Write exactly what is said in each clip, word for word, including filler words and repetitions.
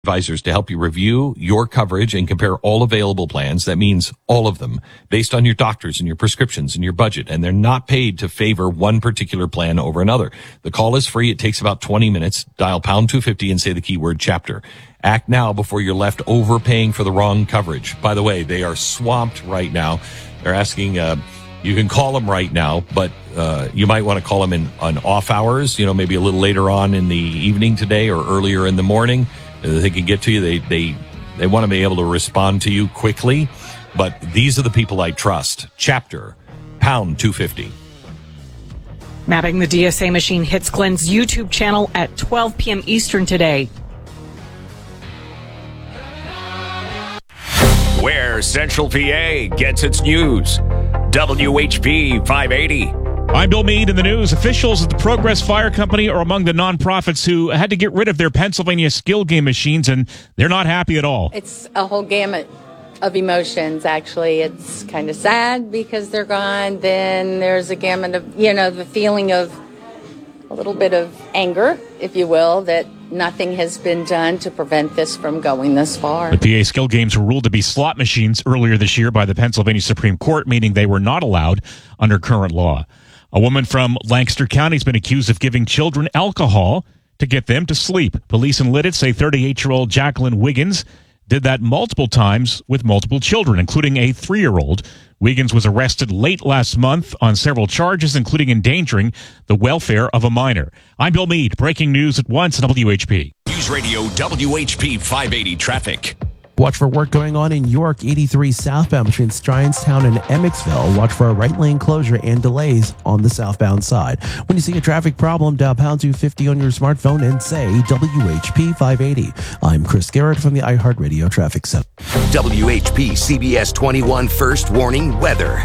Advisors to help you review your coverage and compare all available plans. That means all of them based on your doctors and your prescriptions and your budget. And they're not paid to favor one particular plan over another. The call is free. It takes about twenty minutes. Dial pound two fifty and say the keyword chapter. Act now before you're left overpaying for the wrong coverage. By the way, they are swamped right now. They're asking, uh, you can call them right now, but uh, you might want to call them in on off hours, you know, maybe a little later on in the evening today or earlier in the morning. They can get to you. They, they, they want to be able to respond to you quickly, but these are the people I trust. Chapter, pound two fifty. Mapping the D S A machine hits Glenn's YouTube channel at twelve p.m. Eastern today. Where Central P A gets its news. W H P five eighty. I'm Bill Meade in the news. Officials at the Progress Fire Company are among the nonprofits who had to get rid of their Pennsylvania skill game machines, and they're not happy at all. It's a whole gamut of emotions, actually. It's kind of sad because they're gone. Then there's a gamut of, you know, the feeling of a little bit of anger, if you will, that nothing has been done to prevent this from going this far. The P A skill games were ruled to be slot machines earlier this year by the Pennsylvania Supreme Court, meaning they were not allowed under current law. A woman from Lancaster County has been accused of giving children alcohol to get them to sleep. Police in Lidditz say thirty-eight-year-old Jacqueline Wiggins did that multiple times with multiple children, including a three-year-old. Wiggins was arrested late last month on several charges, including endangering the welfare of a minor. I'm Bill Meade. Breaking news at once at W H P. News Radio W H P five eighty traffic. Watch for work going on in York eighty-three southbound between Steinstown and Emmetsville. Watch for a right lane closure and delays on the southbound side. When you see a traffic problem, dial pound two fifty on your smartphone and say W H P five eighty. I'm Chris Garrett from the iHeartRadio Traffic Center. W H P C B S twenty-one First Warning Weather.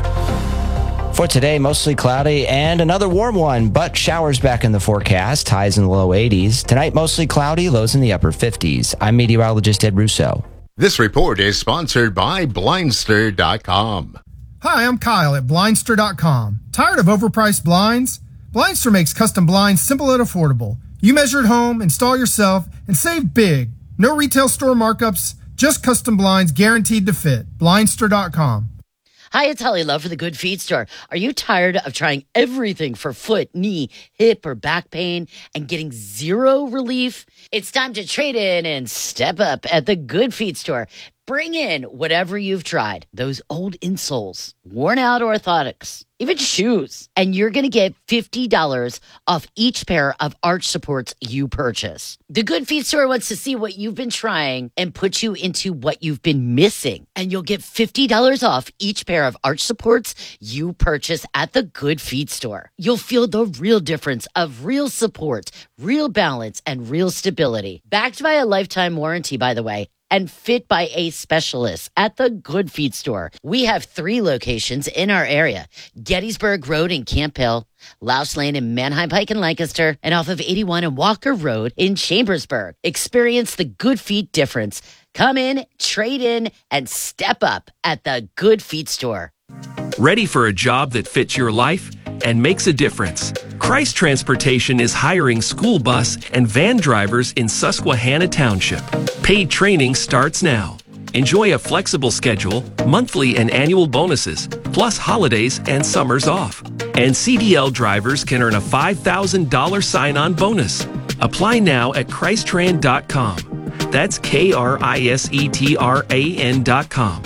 For today, mostly cloudy and another warm one, but showers back in the forecast, highs in the low eighties. Tonight, mostly cloudy, lows in the upper fifties. I'm meteorologist Ed Russo. This report is sponsored by Blindster dot com. Hi, I'm Kyle at Blindster dot com. Tired of overpriced blinds? Blindster makes custom blinds simple and affordable. You measure at home, install yourself, and save big. No retail store markups, just custom blinds guaranteed to fit. Blindster dot com. Hi, it's Holly Love for the Good Feet Store. Are you tired of trying everything for foot, knee, hip, or back pain and getting zero relief? It's time to trade in and step up at the Good Feet Store. Bring in whatever you've tried. Those old insoles, worn out orthotics, even shoes. And you're going to get fifty dollars off each pair of arch supports you purchase. The Good Feet Store wants to see what you've been trying and put you into what you've been missing. And you'll get fifty dollars off each pair of arch supports you purchase at the Good Feet Store. You'll feel the real difference of real support, real balance, and real stability. Backed by a lifetime warranty, by the way, and fit by a specialist at the Good Feet Store. We have three locations in our area: Gettysburg Road in Camp Hill, Louse Lane in Manheim Pike in Lancaster, and off of eighty-one and Walker Road in Chambersburg. Experience the Good Feet difference. Come in, trade in, and step up at the Good Feet Store. Ready for a job that fits your life and makes a difference? Christ Transportation is hiring school bus and van drivers in Susquehanna Township. Paid training starts now. Enjoy a flexible schedule, monthly and annual bonuses, plus holidays and summers off. And C D L drivers can earn a five thousand dollars sign-on bonus. Apply now at Christ Tran dot com. That's K R I S E T R A N dot com.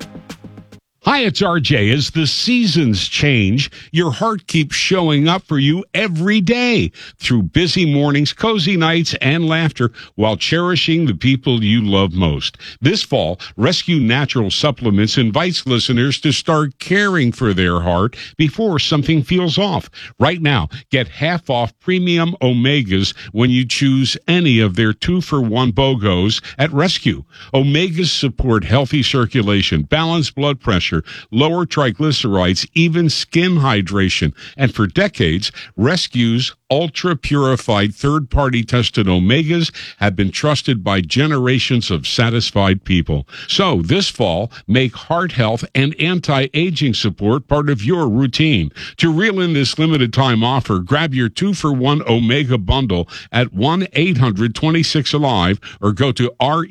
Hi, it's R J. As the seasons change, your heart keeps showing up for you every day through busy mornings, cozy nights, and laughter while cherishing the people you love most. This fall, Rescue Natural Supplements invites listeners to start caring for their heart before something feels off. Right now, get half off premium omegas when you choose any of their two-for-one BOGOs at Rescue. Omegas support healthy circulation, balanced blood pressure, pressure, lower triglycerides, even skin hydration. And for decades, Rescue's ultra-purified, third-party tested omegas have been trusted by generations of satisfied people. So this fall, make heart health and anti-aging support part of your routine. To reel in this limited time offer, grab your two for one Omega bundle at one eight hundred twenty-six alive or go to R